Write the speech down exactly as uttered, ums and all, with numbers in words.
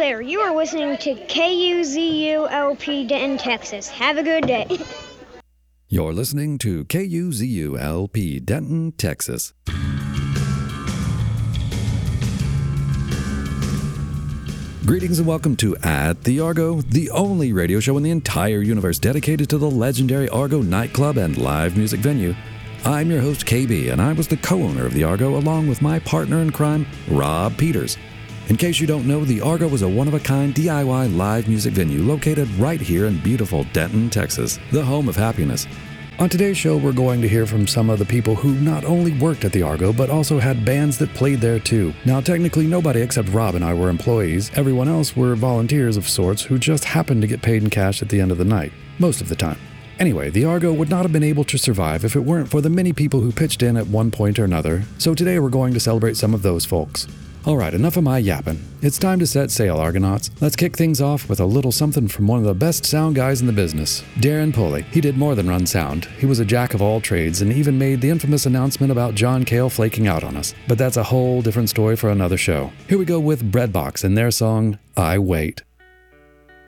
there, you are listening to K U Z U L P Denton, Texas. Have a good day. You're listening to K U Z U L P Denton, Texas. Greetings and welcome to At the Argo, the only radio show in the entire universe dedicated to the legendary Argo nightclub and live music venue. I'm your host, K B, and I was the co-owner of the Argo along with my partner in crime, Rob Peters. In case you don't know, the Argo was a one-of-a-kind D I Y live music venue located right here in beautiful Denton, Texas, the home of happiness. On today's show, we're going to hear from some of the people who not only worked at the Argo, but also had bands that played there too. Now, technically, nobody except Rob and I were employees. Everyone else were volunteers of sorts who just happened to get paid in cash at the end of the night, most of the time. Anyway, the Argo would not have been able to survive if it weren't for the many people who pitched in at one point or another, so today we're going to celebrate some of those folks. Alright, enough of my yapping. It's time to set sail, Argonauts. Let's kick things off with a little something from one of the best sound guys in the business, Darren Pulley. He did more than run sound. He was a jack of all trades and even made the infamous announcement about John Cale flaking out on us. But that's a whole different story for another show. Here we go with Breadbox and their song, I Wait.